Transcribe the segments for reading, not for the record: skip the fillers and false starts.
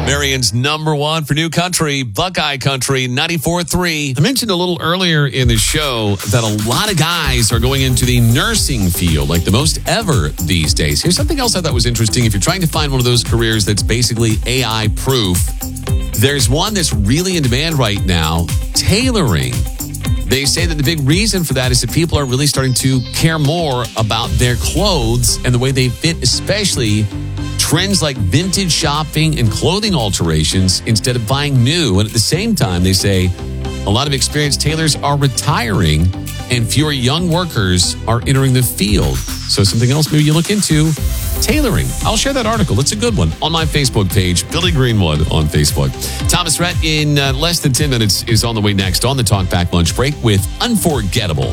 Marion's number one for new country, Buckeye Country, 94.3. I mentioned a little earlier in the show that a lot of guys are going into the nursing field, like the most ever these days. Here's something else I thought was interesting. If you're trying to find one of those careers that's basically AI proof, there's one that's really in demand right now, tailoring. They say that the big reason for that is that people are really starting to care more about their clothes and the way they fit, especially trends like vintage shopping and clothing alterations instead of buying new. And at the same time, they say a lot of experienced tailors are retiring and fewer young workers are entering the field. So something else maybe you look into, tailoring. I'll share that article. It's a good one on my Facebook page, Billy Greenwood on Facebook. Thomas Rhett in less than 10 minutes is on the way next on the Talkback Lunch Break with Unforgettable.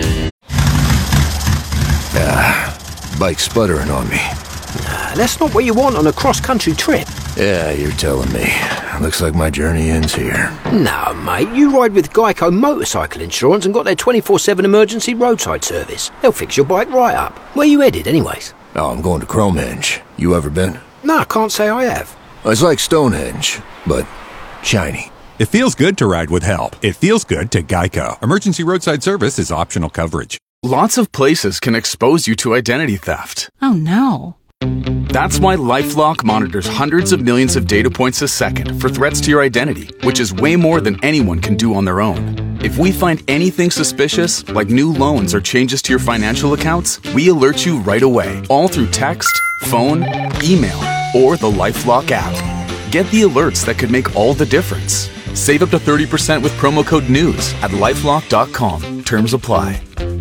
Bike sputtering on me. That's not what you want on a cross-country trip. Yeah, you're telling me. Looks like my journey ends here. No, mate, you ride with Geico Motorcycle Insurance and got their 24/7 emergency roadside service. They'll fix your bike right up. Where you headed, anyways? Oh, I'm going to Cromehenge. You ever been? No, I can't say I have. It's like Stonehenge, but shiny. It feels good to ride with help. It feels good to Geico. Emergency roadside service is optional coverage. Lots of places can expose you to identity theft. Oh, no. That's why LifeLock monitors hundreds of millions of data points a second for threats to your identity, which is way more than anyone can do on their own. If we find anything suspicious, like new loans or changes to your financial accounts, we alert you right away, all through text, phone, email, or the LifeLock app. Get the alerts that could make all the difference. Save up to 30% with promo code NEWS at lifelock.com. Terms apply.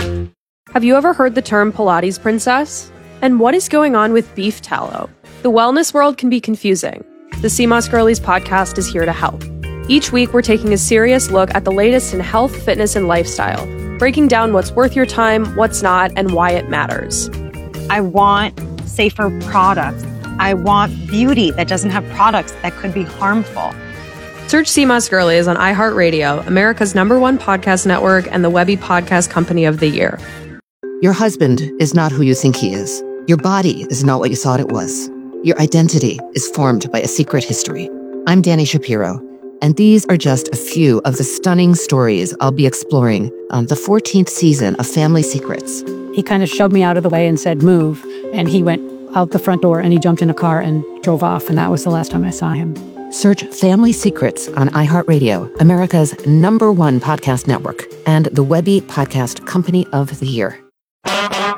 Have you ever heard the term Pilates princess? And what is going on with beef tallow? The wellness world can be confusing. The CMOS Girlies podcast is here to help. Each week, we're taking a serious look at the latest in health, fitness, and lifestyle, breaking down what's worth your time, what's not, and why it matters. I want safer products. I want beauty that doesn't have products that could be harmful. Search CMOS Girlies on iHeartRadio, America's #1 podcast network, and the Webby Podcast Company of the Year. Your husband is not who you think he is. Your body is not what you thought it was. Your identity is formed by a secret history. I'm Danny Shapiro, and these are just a few of the stunning stories I'll be exploring on the 14th season of Family Secrets. He kind of shoved me out of the way and said, move. And he went out the front door and he jumped in a car and drove off. And that was the last time I saw him. Search Family Secrets on iHeartRadio, America's #1 podcast network, and the Webby Podcast Company of the Year.